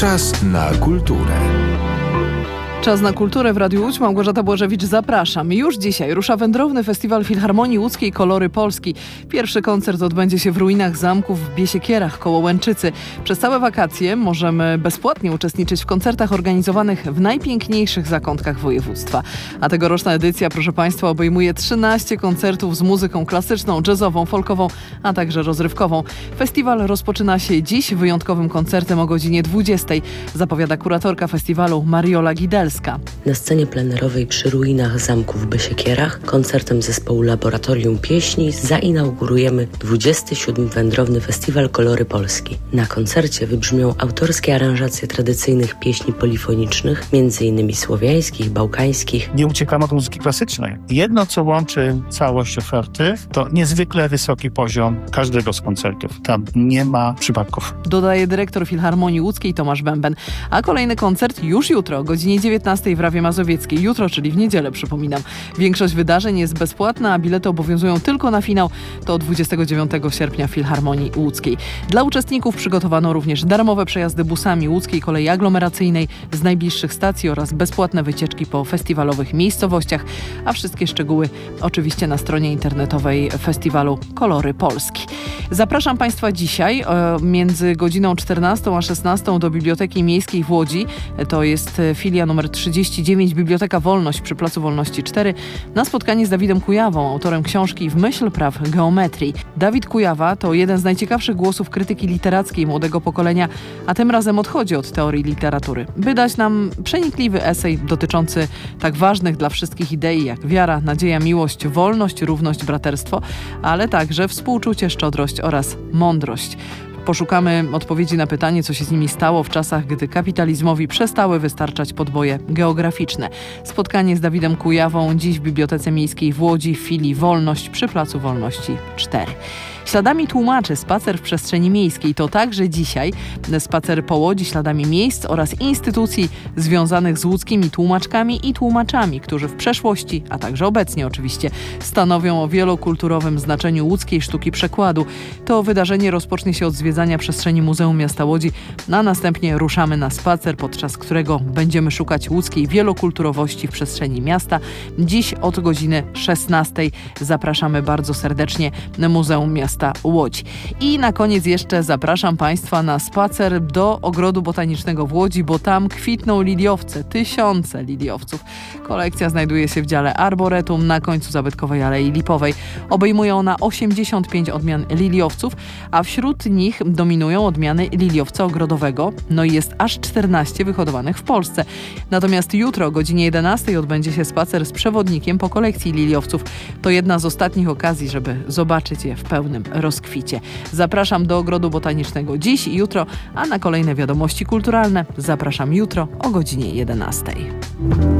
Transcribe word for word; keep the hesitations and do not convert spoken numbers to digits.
Czas na kulturę. Czas na kulturę w Radiu Łódź. Małgorzata Błażewicz, zapraszam. Już dzisiaj rusza wędrowny festiwal Filharmonii Łódzkiej Kolory Polski. Pierwszy koncert odbędzie się w ruinach zamku w Biesiekierach koło Łęczycy. Przez całe wakacje możemy bezpłatnie uczestniczyć w koncertach organizowanych w najpiękniejszych zakątkach województwa. A tegoroczna edycja, proszę Państwa, obejmuje trzynaście koncertów z muzyką klasyczną, jazzową, folkową, a także rozrywkową. Festiwal rozpoczyna się dziś wyjątkowym koncertem o godzinie dwudziestej. Zapowiada kuratorka festiwalu Mariola Gidelska. Na scenie plenerowej przy ruinach zamku w Biesiekierach koncertem zespołu Laboratorium Pieśni zainaugurujemy dwudziesty siódmy Wędrowny Festiwal Kolory Polski. Na koncercie wybrzmią autorskie aranżacje tradycyjnych pieśni polifonicznych, m.in. słowiańskich, bałkańskich. Nie uciekamy od muzyki klasycznej. Jedno, co łączy całość oferty, to niezwykle wysoki poziom każdego z koncertów. Tam nie ma przypadków. Dodaje dyrektor Filharmonii Łódzkiej Tomasz Bęben. A kolejny koncert już jutro o godzinie dziewiętnastej w Rawie Mazowieckiej. Jutro, czyli w niedzielę, przypominam. Większość wydarzeń jest bezpłatna, a bilety obowiązują tylko na finał. To dwudziestego dziewiątego sierpnia w Filharmonii Łódzkiej. Dla uczestników przygotowano również darmowe przejazdy busami Łódzkiej Kolei Aglomeracyjnej z najbliższych stacji oraz bezpłatne wycieczki po festiwalowych miejscowościach, a wszystkie szczegóły oczywiście na stronie internetowej festiwalu Kolory Polski. Zapraszam Państwa dzisiaj e, między godziną czternastą a szesnastą do Biblioteki Miejskiej w Łodzi. To jest filia numer trzydzieści dziewięć, Biblioteka Wolność przy Placu Wolności cztery, na spotkanie z Dawidem Kujawą, autorem książki W myśl praw geometrii. Dawid Kujawa to jeden z najciekawszych głosów krytyki literackiej młodego pokolenia, a tym razem odchodzi od teorii literatury, by dać nam przenikliwy esej dotyczący tak ważnych dla wszystkich idei jak wiara, nadzieja, miłość, wolność, równość, braterstwo, ale także współczucie, szczodrość oraz mądrość. Poszukamy odpowiedzi na pytanie, co się z nimi stało w czasach, gdy kapitalizmowi przestały wystarczać podboje geograficzne. Spotkanie z Dawidem Kujawą dziś w Bibliotece Miejskiej w Łodzi w filii Wolność przy Placu Wolności cztery. Śladami tłumaczy spacer w przestrzeni miejskiej to także dzisiaj spacer po Łodzi śladami miejsc oraz instytucji związanych z łódzkimi tłumaczkami i tłumaczami, którzy w przeszłości, a także obecnie oczywiście, stanowią o wielokulturowym znaczeniu łódzkiej sztuki przekładu. To wydarzenie rozpocznie się od zwiedzania przestrzeni Muzeum Miasta Łodzi, a następnie ruszamy na spacer, podczas którego będziemy szukać łódzkiej wielokulturowości w przestrzeni miasta. Dziś od godziny szesnastej zapraszamy bardzo serdecznie na Muzeum Miasta Łodzi. I na koniec jeszcze zapraszam Państwa na spacer do Ogrodu Botanicznego w Łodzi, bo tam kwitną liliowce, tysiące liliowców. Kolekcja znajduje się w dziale Arboretum na końcu zabytkowej Alei Lipowej. Obejmuje ona osiemdziesiąt pięć odmian liliowców, a wśród nich dominują odmiany liliowca ogrodowego, no i jest aż czternaście wyhodowanych w Polsce. Natomiast jutro o godzinie jedenastej odbędzie się spacer z przewodnikiem po kolekcji liliowców. To jedna z ostatnich okazji, żeby zobaczyć je w pełnym rozkwicie. Zapraszam do Ogrodu Botanicznego dziś i jutro, a na kolejne wiadomości kulturalne zapraszam jutro o godzinie jedenastej.